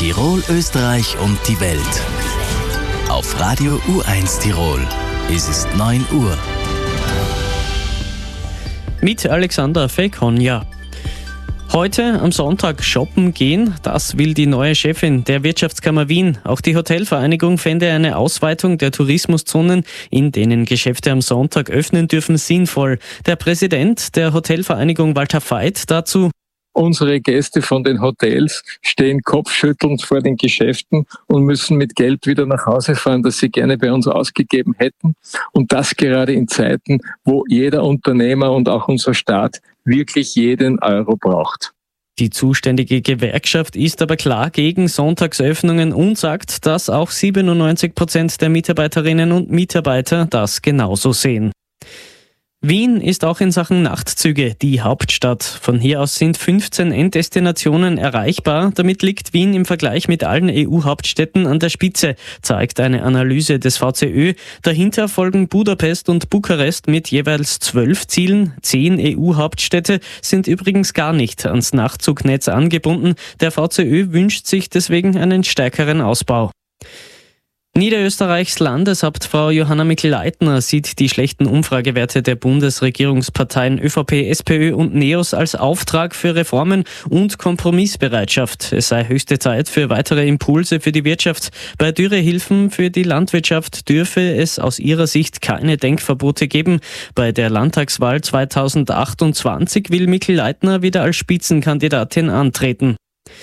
Tirol, Österreich und die Welt. Auf Radio U1 Tirol. Es ist 9 Uhr. Mit Alexander Fekonja. Heute am Sonntag shoppen gehen, das will die neue Chefin der Wirtschaftskammer Wien. Auch die Hotelvereinigung fände eine Ausweitung der Tourismuszonen, in denen Geschäfte am Sonntag öffnen dürfen, sinnvoll. Der Präsident der Hotelvereinigung, Walter Veit, dazu: Unsere Gäste von den Hotels stehen kopfschüttelnd vor den Geschäften und müssen mit Geld wieder nach Hause fahren, das sie gerne bei uns ausgegeben hätten. Und das gerade in Zeiten, wo jeder Unternehmer und auch unser Staat wirklich jeden Euro braucht. Die zuständige Gewerkschaft ist aber klar gegen Sonntagsöffnungen und sagt, dass auch 97% der Mitarbeiterinnen und Mitarbeiter das genauso sehen. Wien ist auch in Sachen Nachtzüge die Hauptstadt. Von hier aus sind 15 Enddestinationen erreichbar. Damit liegt Wien im Vergleich mit allen EU-Hauptstädten an der Spitze, zeigt eine Analyse des VCÖ. Dahinter folgen Budapest und Bukarest mit jeweils 12 Zielen. 10 EU-Hauptstädte sind übrigens gar nicht ans Nachtzugnetz angebunden. Der VCÖ wünscht sich deswegen einen stärkeren Ausbau. Niederösterreichs Landeshauptfrau Johanna Mikl-Leitner sieht die schlechten Umfragewerte der Bundesregierungsparteien ÖVP, SPÖ und NEOS als Auftrag für Reformen und Kompromissbereitschaft. Es sei höchste Zeit für weitere Impulse für die Wirtschaft. Bei Dürrehilfen für die Landwirtschaft dürfe es aus ihrer Sicht keine Denkverbote geben. Bei der Landtagswahl 2028 will Mikl-Leitner wieder als Spitzenkandidatin antreten.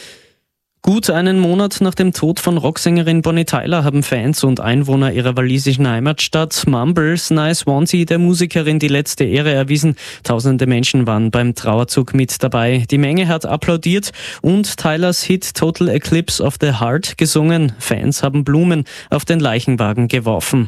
Gut einen Monat nach dem Tod von Rocksängerin Bonnie Tyler haben Fans und Einwohner ihrer walisischen Heimatstadt Mumbles nahe Swansea der Musikerin die letzte Ehre erwiesen. Tausende Menschen waren beim Trauerzug mit dabei. Die Menge hat applaudiert und Tylers Hit Total Eclipse of the Heart gesungen. Fans haben Blumen auf den Leichenwagen geworfen.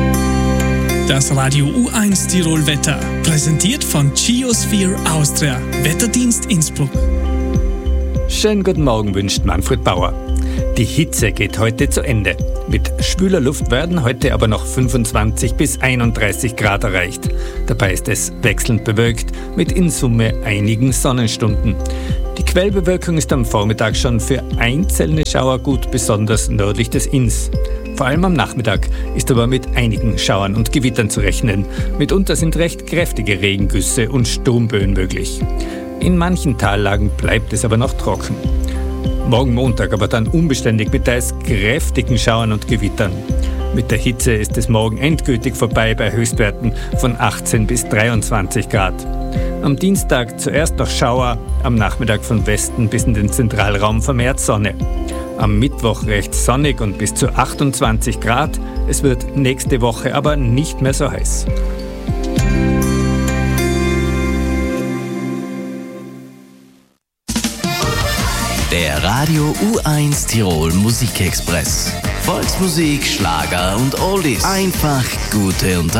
Das Radio U1 Tirol Wetter, präsentiert von Geosphere Austria, Wetterdienst Innsbruck. Schönen guten Morgen wünscht Manfred Bauer. Die Hitze geht heute zu Ende. Mit schwüler Luft werden heute aber noch 25 bis 31 Grad erreicht. Dabei ist es wechselnd bewölkt mit in Summe einigen Sonnenstunden. Die Quellbewölkung ist am Vormittag schon für einzelne Schauer gut, besonders nördlich des Inns. Vor allem am Nachmittag ist aber mit einigen Schauern und Gewittern zu rechnen. Mitunter sind recht kräftige Regengüsse und Sturmböen möglich. In manchen Tallagen bleibt es aber noch trocken. Morgen Montag aber dann unbeständig mit teils kräftigen Schauern und Gewittern. Mit der Hitze ist es morgen endgültig vorbei bei Höchstwerten von 18 bis 23 Grad. Am Dienstag zuerst noch Schauer, am Nachmittag von Westen bis in den Zentralraum vermehrt Sonne. Am Mittwoch recht sonnig und bis zu 28 Grad. Es wird nächste Woche aber nicht mehr so heiß. Der Radio U1 Tirol Musikexpress. Volksmusik, Schlager und Oldies. Einfach gute Unterhaltung.